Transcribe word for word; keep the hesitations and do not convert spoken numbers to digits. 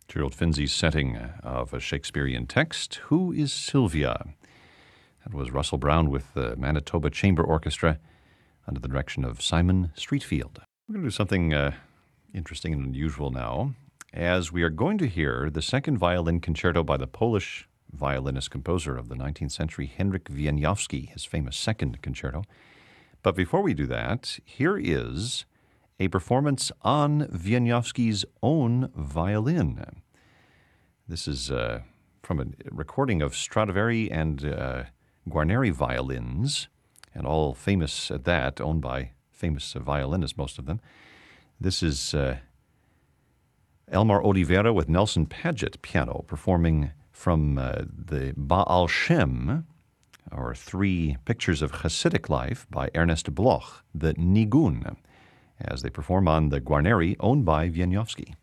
Gerald Finzi's setting of a Shakespearean text, Who is Sylvia? That was Russell Brown with the Manitoba Chamber Orchestra under the direction of Simon Streetfield. We're going to do something uh, interesting and unusual now, as we are going to hear the second violin concerto by the Polish violinist-composer of the nineteenth century, Henryk Wieniawski, his famous second concerto. But before we do that, here is a performance on Wieniawski's own violin. This is uh, from a recording of Stradivari and uh, Guarneri violins, and all famous at that, owned by famous uh, violinists, most of them. This is uh, Elmar Oliveira with Nelson Paget piano, performing from uh, the Baal Shem, or Three Pictures of Hasidic Life by Ernest Bloch, the Nigun, as they perform on the Guarneri owned by Wieniawski.